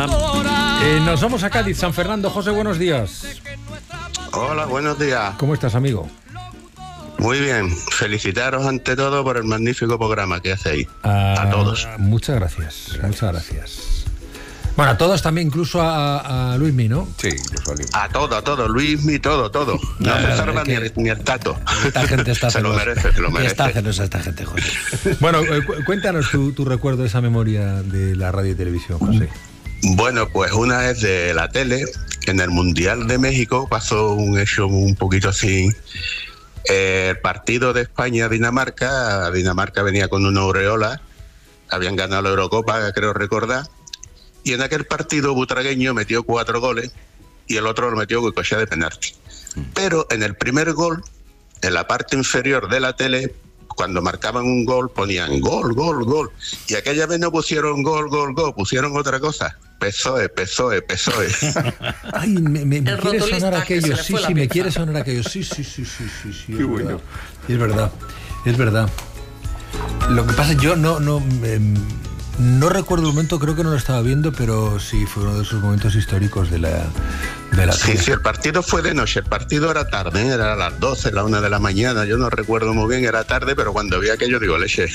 programa. Nos vamos a Cádiz, San Fernando. José, buenos días. Hola, buenos días. ¿Cómo estás, amigo? Muy bien. Felicitaros ante todo por el magnífico programa que hacéis. A todos. Muchas gracias. Muchas gracias. Bueno, a todos también, incluso a Luismi, ¿no? Sí, incluso a Luismi. A todo, Luismi, todo. No se salva ni el tato. Esta gente está se lo merece. Está celosa esta gente, José. Bueno, cuéntanos tu recuerdo de esa memoria de la radio y televisión, José. Bueno, pues una vez de la tele, en el Mundial de México, pasó un hecho un poquito así. El partido de España-Dinamarca, Dinamarca venía con una aureola, habían ganado la Eurocopa, creo recordar, y en aquel partido Butragueño metió 4 goles y el otro lo metió Goicoechea de penalti. Pero en el primer gol, en la parte inferior de la tele, cuando marcaban un gol ponían gol. Y aquella vez no pusieron gol, pusieron otra cosa. PSOE. Ay, me quiere sonar aquello, sí, me quiere sonar aquello, sí. Qué bueno. Es verdad. Lo que pasa es que yo no recuerdo el momento, creo que no lo estaba viendo, pero sí fue uno de esos momentos históricos de la Sí, el partido fue de noche, el partido era tarde, era a las 12, la 1 de la mañana, yo no recuerdo muy bien, era tarde, pero cuando vi aquello digo, leche,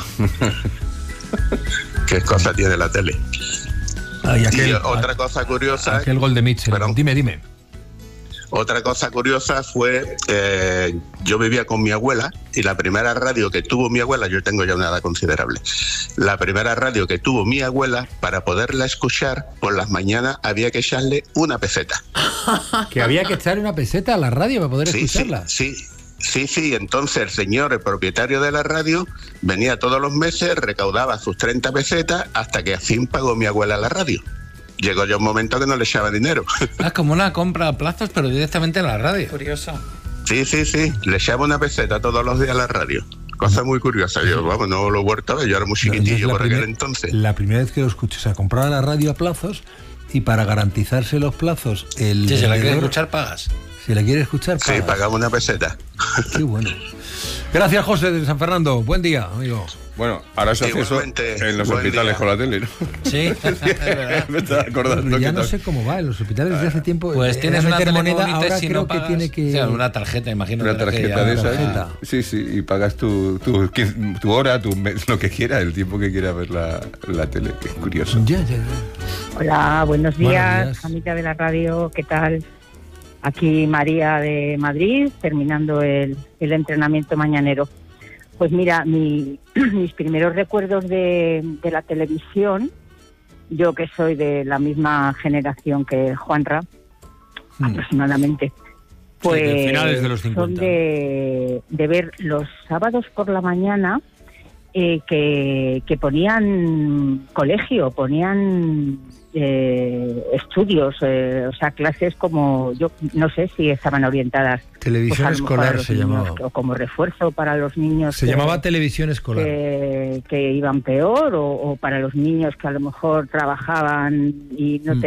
qué cosa tiene la tele. Y otra cosa curiosa... Aquel gol de Mitchell, dime. Otra cosa curiosa fue, yo vivía con mi abuela y la primera radio que tuvo mi abuela, yo tengo ya una edad considerable, la primera radio que tuvo mi abuela, para poderla escuchar por las mañanas había que echarle una peseta. ¿Que había que echarle una peseta a la radio para poder escucharla? Sí, entonces el señor, el propietario de la radio, venía todos los meses, recaudaba sus 30 pesetas hasta que al fin pagó mi abuela la radio. Llegó ya un momento que no le echaba dinero. Como una compra a plazos, pero directamente a la radio. Curioso. Sí, le echaba una peseta todos los días a la radio. Cosa muy curiosa. Yo, no lo he vuelto a ver, yo era muy chiquitillo por aquel entonces. La primera vez que lo escuché, o sea, compraba la radio a plazos y para garantizarse los plazos... Si se la quieres escuchar, pagas. Si la quieres escuchar, pagas. Sí, pagamos una peseta. Qué bueno. Gracias, José de San Fernando. Buen día, amigo. Bueno, ahora se hace eso en los hospitales con la tele, ¿no? Sí, es verdad. Me estaba acordando. Ya no sé cómo va, en los hospitales desde hace tiempo. Pues tienes una moneda, ahora si creo no pagas, que tiene que... O sea, una tarjeta, imagino. Una tarjeta de esas. Sí, y pagas tu hora, lo que quieras, el tiempo que quieras ver la tele, que es curioso. Ya. Hola, buenos días, familia de la radio, ¿qué tal? Aquí María de Madrid, terminando el entrenamiento mañanero. Pues mira, mis primeros recuerdos de la televisión, yo que soy de la misma generación que Juanra, aproximadamente, pues de finales de los 50. Son de ver los sábados por la mañana que ponían colegio, ponían estudios, o sea, clases como, yo no sé si estaban orientadas. Televisión escolar se llamaba. O como refuerzo para los niños. Se llamaba televisión escolar. Que iban peor, o para los niños que a lo mejor trabajaban y no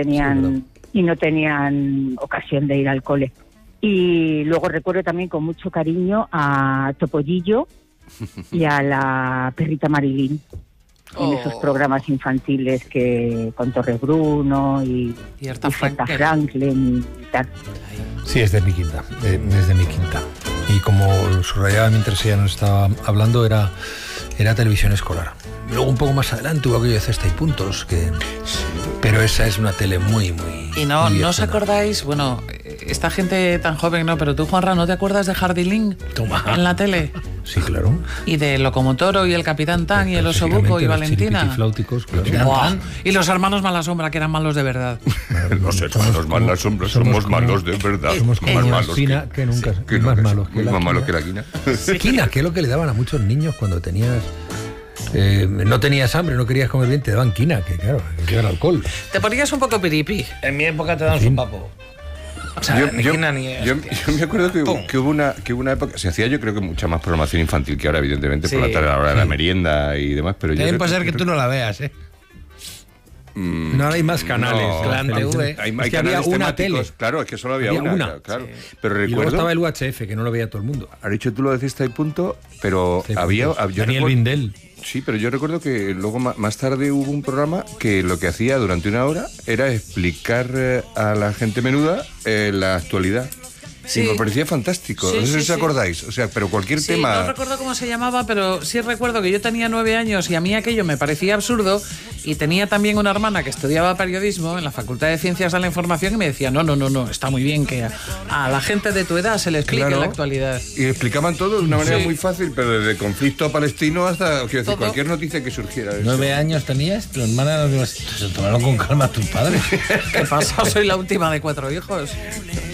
tenían ocasión de ir al cole. Y luego recuerdo también con mucho cariño a Topollillo y a la perrita Marilyn. En esos programas infantiles que con Torre Bruno y Arta Franklin y tal. Sí, es de mi quinta, es de mi quinta. Y como subrayaba mientras ella nos estaba hablando, era televisión escolar. Luego un poco más adelante hubo aquello de Cesta y Puntos, pero esa es una tele muy... Y no os acordáis, bueno, esta gente tan joven, no, pero tú, Juanra, ¿no te acuerdas de Jardilín en la tele? Sí, claro. Y de Locomotoro y el Capitán Tan y el Osobuco y Valentina. Claro. Y los hermanos Malasombra, que eran malos de verdad. Los hermanos Malasombra somos malos de verdad. Somos más malos que nunca. Más malos que la quina. Quina, que es lo que le daban a muchos niños cuando tenías... no tenías hambre, no querías comer bien, te daban quina, que claro, que era alcohol. Te ponías un poco piripi. En mi época te daban su papo. O sea, yo me acuerdo que hubo una época, se hacía yo creo que mucha más programación infantil que ahora, evidentemente, por la tarde, a la hora de la merienda y demás, pero también puede ser que tú no la veas, No, ahora hay más canales. Clan TV. Hay que había una tele. Claro, es que solo había una. Claro. Sí. Pero Y luego recuerdo... estaba el UHF, que no lo veía todo el mundo. Has dicho tú lo de Cesta y Punto, pero yo Daniel Vindel. Sí, pero yo recuerdo que luego más tarde hubo un programa que lo que hacía durante una hora era explicar a la gente menuda la actualidad. Sí. Y me parecía fantástico. No sé si os acordáis. O sea, pero cualquier tema... No recuerdo cómo se llamaba, pero sí recuerdo que yo tenía 9 años y a mí aquello me parecía absurdo. Y tenía también una hermana que estudiaba periodismo en la Facultad de Ciencias de la Información y me decía, no, está muy bien que a la gente de tu edad se le explique la actualidad. Y explicaban todo de una manera muy fácil, pero desde conflicto palestino hasta, quiero decir, cualquier noticia que surgiera. 9 años tenías, tu hermana se tomaron con calma a tus padres. ¿Qué pasa? Soy la última de 4 hijos.